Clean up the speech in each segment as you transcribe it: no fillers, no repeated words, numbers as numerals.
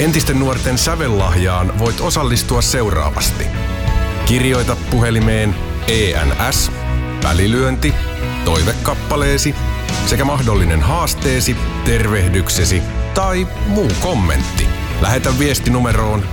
Entisten nuorten sävellahjaan voit osallistua seuraavasti. Kirjoita puhelimeen ENS, välilyönti, toivekappaleesi sekä mahdollinen haasteesi, tervehdyksesi tai muu kommentti. Lähetä viesti numeroon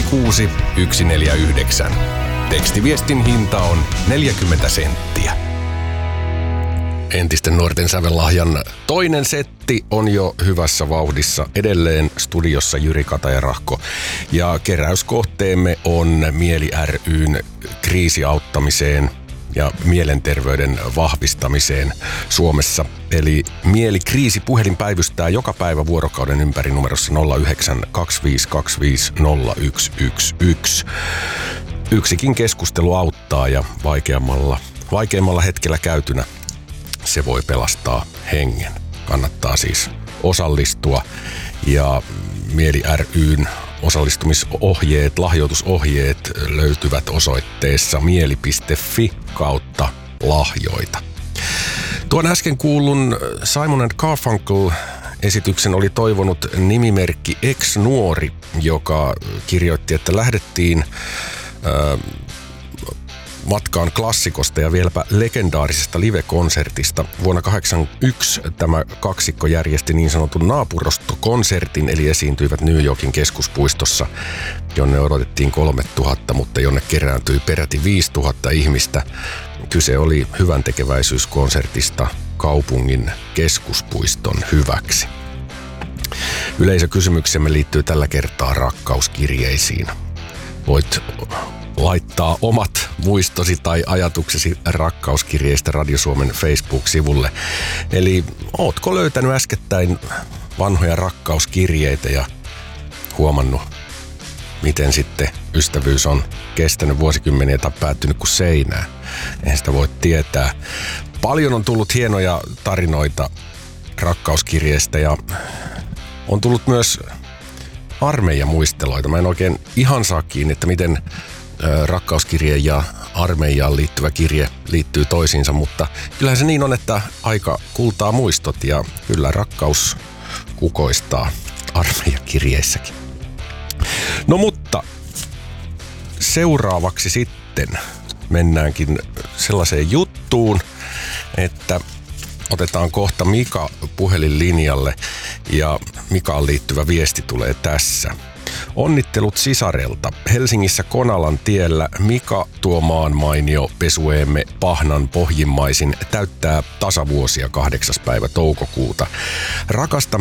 16149. Tekstiviestin hinta on 40 senttiä. Entisten nuorten sävellahjan toinen setti on jo hyvässä vauhdissa. Edelleen studiossa Jyri Katajarahko. Ja keräyskohteemme on Mieli ry:n kriisiauttamiseen ja mielenterveyden vahvistamiseen Suomessa. Eli Mieli kriisi puhelin päivystää joka päivä vuorokauden ympäri numerossa 09 2525 0111. Yksikin keskustelu auttaa ja vaikeammalla hetkellä käytynä se voi pelastaa hengen. Kannattaa siis osallistua ja Mieli ry:n osallistumisohjeet, lahjoitusohjeet löytyvät osoitteessa mieli.fi/lahjoita. Tuon äsken kuullun Simon & Garfunkel esityksen oli toivonut nimimerkki Ex-nuori, joka kirjoitti, että lähdettiin matkaan klassikosta ja vieläpä legendaarisesta live-konsertista. Vuonna 1981 tämä kaksikko järjesti niin sanotun naapurustokonsertin, eli esiintyivät New Yorkin keskuspuistossa, jonne odotettiin 3000, mutta jonne kerääntyi peräti 5000 ihmistä. Kyse oli hyväntekeväisyyskonsertista kaupungin keskuspuiston hyväksi. Yleisökysymyksemme liittyy tällä kertaa rakkauskirjeisiin. Voit laittaa omat muistosi tai ajatuksesi rakkauskirjeistä Radio Suomen Facebook-sivulle. Eli ootko löytänyt äskettäin vanhoja rakkauskirjeitä ja huomannut, miten sitten ystävyys on kestänyt vuosikymmeniä tai päättynyt kuin seinään? Eihän sitä voi tietää. Paljon on tullut hienoja tarinoita rakkauskirjeistä ja on tullut myös armeijamuisteloita. Mä en oikein ihan saa kiinni, että miten rakkauskirje ja armeijaan liittyvä kirje liittyy toisiinsa, mutta kyllähän se niin on, että aika kultaa muistot ja kyllä rakkaus kukoistaa armeijakirjeissäkin. No mutta seuraavaksi sitten mennäänkin sellaiseen juttuun, että otetaan kohta Mika puhelinlinjalle ja Mikaan liittyvä viesti tulee tässä. Onnittelut sisarelta. Helsingissä Konalan tiellä Mika, tuo maan mainio pesueemme Pahnan pohjimmaisin, täyttää tasavuosia 8. päivä toukokuuta. Rakasta